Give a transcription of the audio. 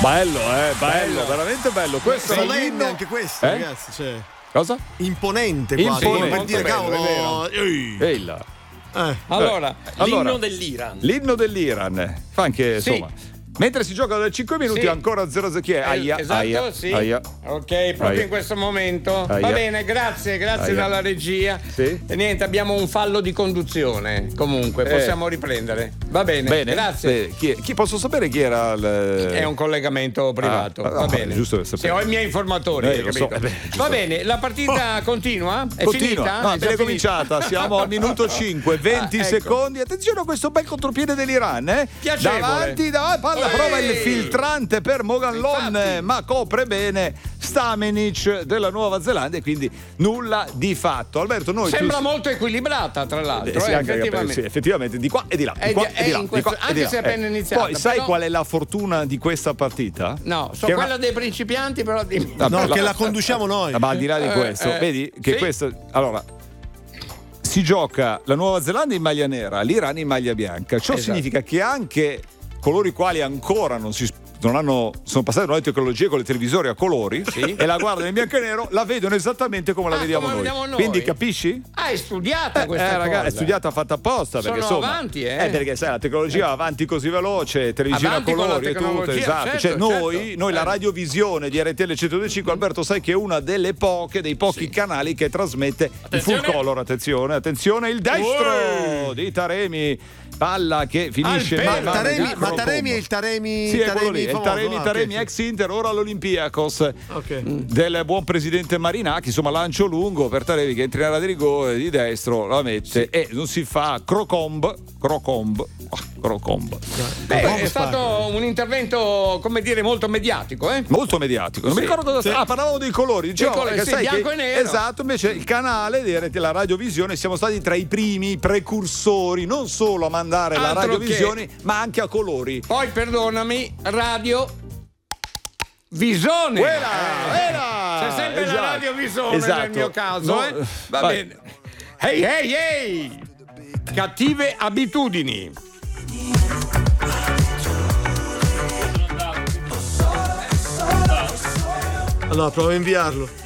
Bello, veramente bello. Questo è l'inno anche questo, ragazzi. Cioè. Cosa? Imponente quasi. Per dire, cavolo. Ehi là. Allora, l'inno dell'Iran. L'inno dell'Iran. Fa anche, insomma. Mentre si gioca da 5 minuti ancora 0-0. Chi è? Aia, esatto, sì. Aia. Ok, proprio in questo momento. Va bene, grazie dalla regia. Sì. E niente, abbiamo un fallo di conduzione. Comunque, possiamo riprendere. Va bene, grazie. Chi posso sapere chi era È un collegamento privato. Va bene. Giusto se ho i miei informatori, lo capito? so. Va bene, la partita continua? È finita? No, è cominciata. Siamo al minuto 5, 20 secondi. Attenzione a questo bel contropiede dell'Iran, Piacevole. Davanti, palla prova il filtrante per Mogallon, ma copre bene Stamenic della Nuova Zelanda e quindi nulla di fatto. Alberto, sembra molto equilibrata, tra l'altro, effettivamente di qua e di là, anche se è appena iniziata. Poi sai qual è la fortuna di questa partita? No, so quella dei principianti, però che la conduciamo noi. Ma al di là di questo, vedi che questo, allora, si gioca la Nuova Zelanda in maglia nera, l'Iran in maglia bianca. Ciò significa che anche coloro i quali ancora sono passati da nuove tecnologie con le televisori a colori e la guardano in bianco e nero, la vedono esattamente come la vediamo noi. Quindi capisci? È studiata questa cosa. È studiata, fatta apposta. Sono perché avanti, perché sai, la tecnologia va avanti così veloce, televisione a colori e tutto, esatto. Noi la radiovisione di RTL 105, Alberto, sai che è una dei pochi canali che trasmette il full color. Attenzione, il destro di Taremi. Palla che finisce ma Taremi è il Taremi. Sì, è quello lì, è il Taremi ex Inter, ora all'Olympiakos del buon presidente Marinacchi. Insomma, lancio lungo per Taremi che entra in area di rigore di destro, la mette e non si fa crocomb. È stato un intervento, come dire, molto mediatico, Molto mediatico. Non mi ricordo cosa parlavamo dei colori, dicevamo che sai bianco e nero. Esatto, invece il canale di la radiovisione siamo stati tra i primi precursori, non solo a mandare la radiovisione, ma anche a colori. Poi perdonami, radio Visone. C'è sempre la radiovisione nel mio caso, Va bene. Hey. Cattive abitudini. Allora, provo a inviarlo.